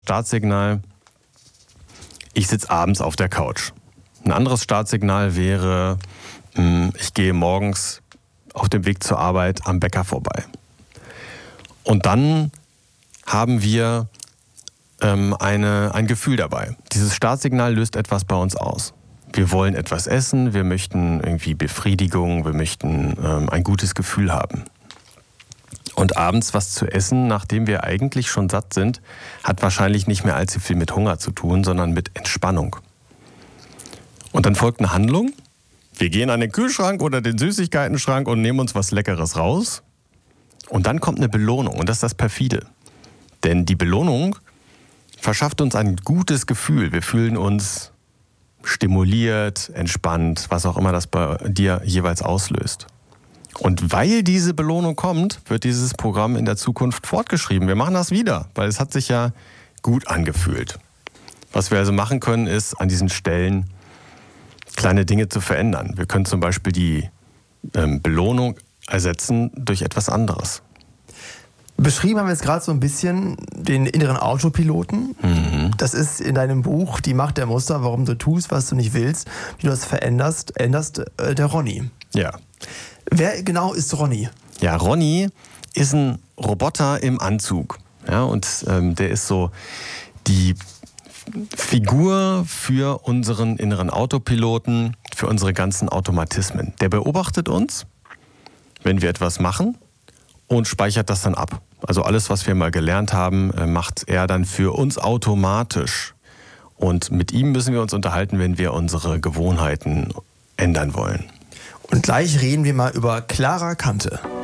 Startsignal, ich sitze abends auf der Couch. Ein anderes Startsignal wäre, ich gehe morgens auf dem Weg zur Arbeit am Bäcker vorbei. Und dann haben wir ein Gefühl dabei. Dieses Startsignal löst etwas bei uns aus. Wir wollen etwas essen, wir möchten irgendwie Befriedigung, wir möchten ein gutes Gefühl haben. Und abends was zu essen, nachdem wir eigentlich schon satt sind, hat wahrscheinlich nicht mehr allzu viel mit Hunger zu tun, sondern mit Entspannung. Und dann folgt eine Handlung. Wir gehen an den Kühlschrank oder den Süßigkeitenschrank und nehmen uns was Leckeres raus. Und dann kommt eine Belohnung und das ist das Perfide. Denn die Belohnung verschafft uns ein gutes Gefühl. Wir fühlen uns stimuliert, entspannt, was auch immer das bei dir jeweils auslöst. Und weil diese Belohnung kommt, wird dieses Programm in der Zukunft fortgeschrieben. Wir machen das wieder, weil es hat sich ja gut angefühlt. Was wir also machen können, ist an diesen Stellen kleine Dinge zu verändern. Wir können zum Beispiel die Belohnung ersetzen durch etwas anderes. Beschrieben haben wir jetzt gerade so ein bisschen den inneren Autopiloten. Mhm. Das ist in deinem Buch Die Macht der Muster, warum du tust, was du nicht willst, wie du das änderst, der Ronny. Ja. Wer genau ist Ronny? Ja, Ronny ist ein Roboter im Anzug. Ja, und der ist so die Figur für unseren inneren Autopiloten, für unsere ganzen Automatismen. Der beobachtet uns, wenn wir etwas machen und speichert das dann ab. Also alles, was wir mal gelernt haben, macht er dann für uns automatisch. Und mit ihm müssen wir uns unterhalten, wenn wir unsere Gewohnheiten ändern wollen. Und gleich reden wir mal über Clara Kante.